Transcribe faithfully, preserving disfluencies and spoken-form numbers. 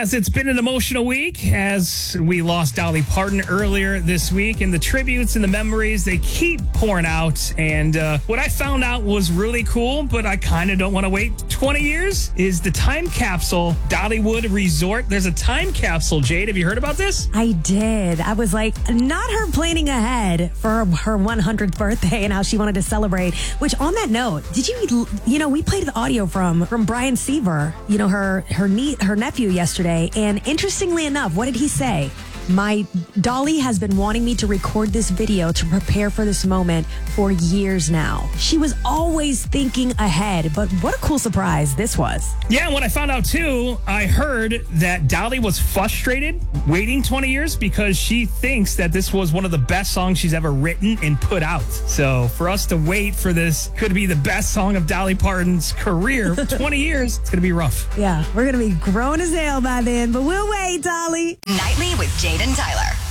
As it's been an emotional week, as we lost Dolly Parton earlier this week, and the tributes and the memories, they keep pouring out. And uh, what I found out was really cool, but I kind of don't want to wait twenty years, is the time capsule Dollywood Resort. There's a time capsule, Jade. Have you heard about this? I did. I was like, not her planning ahead for her one hundredth birthday and how she wanted to celebrate. Which, on that note, did you, you know, we played the audio from from Brian Seaver, you know, her her nie- her nephew yesterday. And interestingly enough, what did he say? My Dolly has been wanting me to record this video to prepare for this moment for years now. She was always thinking ahead, but what a cool surprise this was. Yeah, and when I found out too, I heard that Dolly was frustrated waiting twenty years because she thinks that this was one of the best songs she's ever written and put out. So for us to wait for this could be the best song of Dolly Parton's career. twenty years, it's going to be rough. Yeah, we're going to be grown as hell by then, but we'll wait, Dolly. Nightly with Jade and Tyler.